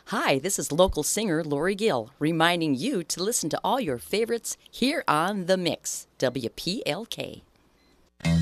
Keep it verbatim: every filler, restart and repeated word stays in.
Hi, this is local singer Lori Gill, reminding you to listen to all your favorites here on The Mix, W P L K.